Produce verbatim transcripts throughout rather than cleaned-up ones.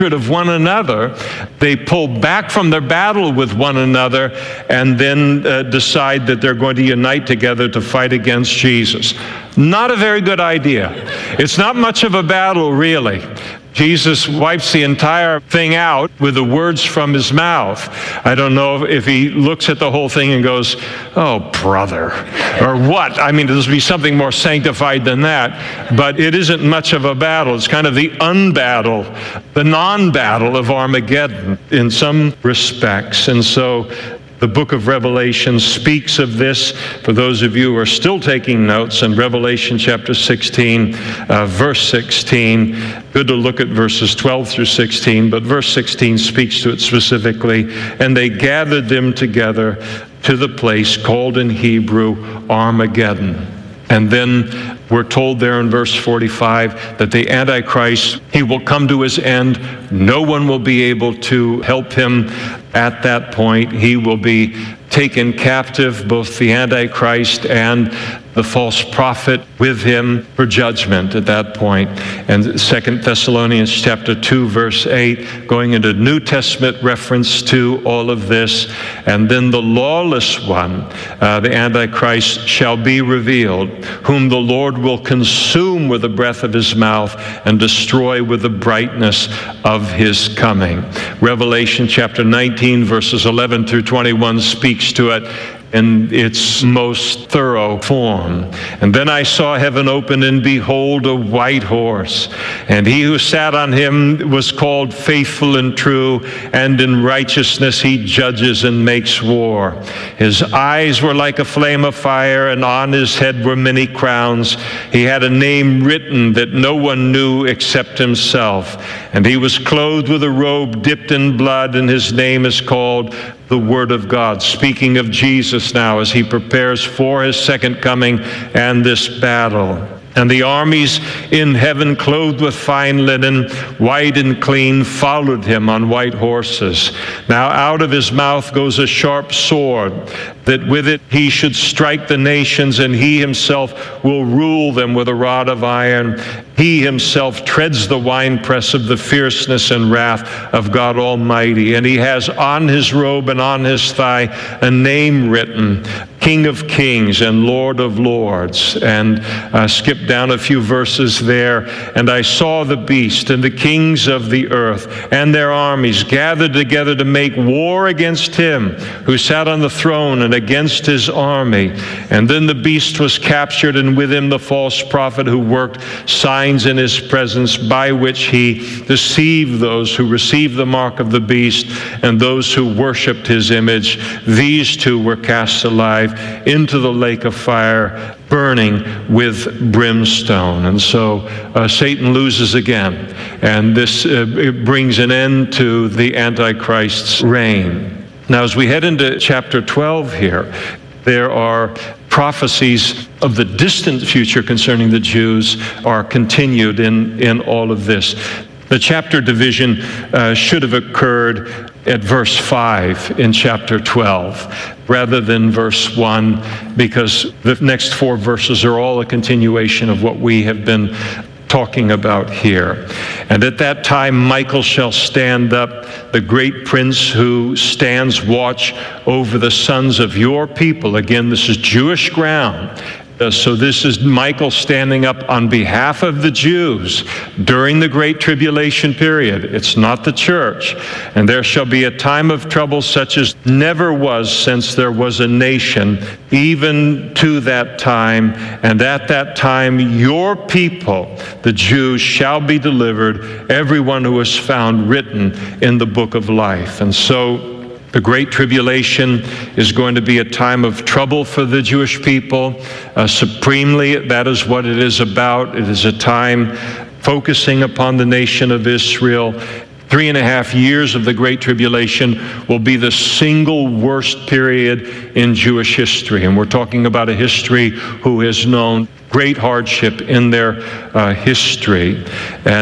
of one another. They pull back from their battle with one another and then uh, decide that they're going to unite together to fight against Jesus. Not a very good idea. It's not much of a battle, really. Jesus wipes the entire thing out with the words from his mouth. I don't know if he looks at the whole thing and goes, "Oh, brother," or what. I mean, there's be something more sanctified than that. But it isn't much of a battle. It's kind of the unbattle, the non-battle of Armageddon in some respects. And so the book of Revelation speaks of this. For those of you who are still taking notes, in Revelation chapter sixteen, uh, verse sixteen, good to look at verses twelve through sixteen, but verse sixteen speaks to it specifically. And they gathered them together to the place called in Hebrew Armageddon. And then we're told there in verse forty-five that the Antichrist, he will come to his end. No one will be able to help him at that point. He will be taken captive, both the Antichrist and the false prophet with him, for judgment at that point. And Second Thessalonians chapter two, verse eight, going into New Testament reference to all of this. And then the lawless one, uh, the Antichrist, shall be revealed, whom the Lord will consume with the breath of his mouth and destroy with the brightness of his coming. Revelation chapter nineteen, verses eleven through twenty-one speaks to it in its most thorough form. And then I saw heaven open, and behold, a white horse. And he who sat on him was called Faithful and True, and in righteousness he judges and makes war. His eyes were like a flame of fire, and on his head were many crowns. He had a name written that no one knew except himself. And he was clothed with a robe dipped in blood, and his name is called the Word of God. Speaking of Jesus now as he prepares for his second coming and this battle. And the armies in heaven, clothed with fine linen, white and clean, followed him on white horses. Now out of his mouth goes a sharp sword, that with it he should strike the nations, and he himself will rule them with a rod of iron. He himself treads the winepress of the fierceness and wrath of God Almighty. And he has on his robe and on his thigh a name written, King of Kings and Lord of Lords. And uh, skip down a few verses there. And I saw the beast and the kings of the earth and their armies gathered together to make war against him who sat on the throne and against his army. And then the beast was captured, and with him the false prophet who worked signs in his presence, by which he deceived those who received the mark of the beast and those who worshipped his image. These two were cast alive into the lake of fire, burning with brimstone. And so uh, Satan loses again, and this uh, it brings an end to the Antichrist's reign. Now, as we head into chapter twelve here, there are prophecies of the distant future concerning the Jews are continued in, in all of this. The chapter division uh, should have occurred at verse five in chapter twelve rather than verse one, because the next four verses are all a continuation of what we have been talking about here. And at that time Michael shall stand up, the great prince who stands watch over the sons of your people. Again, this is Jewish ground. Uh, so this is Michael standing up on behalf of the Jews during the Great Tribulation period. It's not the church. And there shall be a time of trouble such as never was since there was a nation, even to that time. And at that time your people, the Jews, shall be delivered, everyone who is found written in the book of life. And so the Great Tribulation is going to be a time of trouble for the Jewish people. Uh, supremely, that is what it is about. It is a time focusing upon the nation of Israel. Three and a half years of the Great Tribulation will be the single worst period in Jewish history. And we're talking about a history who has known great hardship in their uh, history. And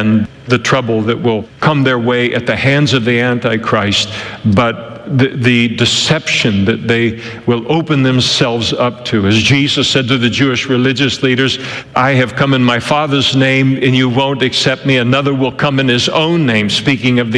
the trouble that will come their way at the hands of the Antichrist, but The, the deception that they will open themselves up to. As Jesus said to the Jewish religious leaders, I have come in my Father's name and you won't accept me. Another will come in his own name, speaking of the